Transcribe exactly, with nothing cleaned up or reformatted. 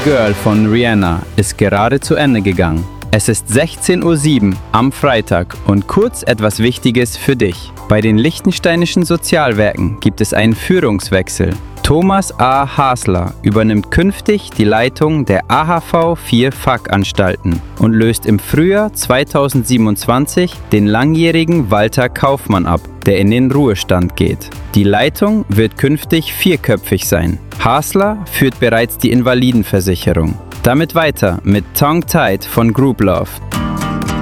Girl von Rihanna ist gerade zu Ende gegangen. Es ist sechzehn Uhr sieben am Freitag und kurz etwas Wichtiges für dich. Bei den Liechtensteinischen Sozialwerken gibt es einen Führungswechsel. Thomas A. Hasler übernimmt künftig die Leitung der A H V vier Fackanstalten und löst im Frühjahr zweitausendsiebenundzwanzig den langjährigen Walter Kaufmann ab, der in den Ruhestand geht. Die Leitung wird künftig vierköpfig sein. Hasler führt bereits die Invalidenversicherung. Damit weiter mit Tongue Tied von Group Love.